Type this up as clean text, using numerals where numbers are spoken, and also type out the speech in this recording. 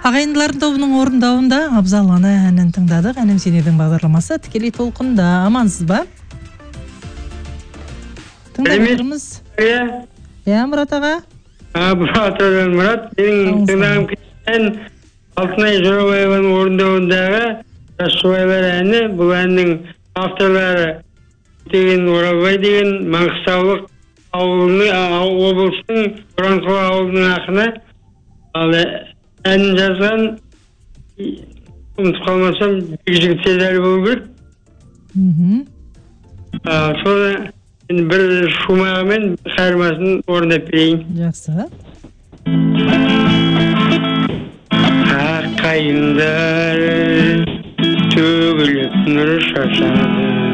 Ағайындылардың тобының орындауында Абзал ана әнін тыңдадық. Әнім сенедің бағдарламасы тікелей толқында. Амансыз ба? Тыңдап отырмыз. Иә, Мұрат аға? Мұрат, менің тыңдағым келген Алтынай Жорабаеваның орындауындағы Жасыбайлар әні. Бұл әннің авторлары деген Оралбай деген Маңғыстаулық облыстың Бұранқұл ауылының ақыны. Ал әнін жазған, ұмытып қалмасам, Бекжігіт Сезәлі болу керек. Соны бір шумағымен қайырмасын орындап берейін. Жақсы. Ақ қайыңдар төгіліп нұр шашады.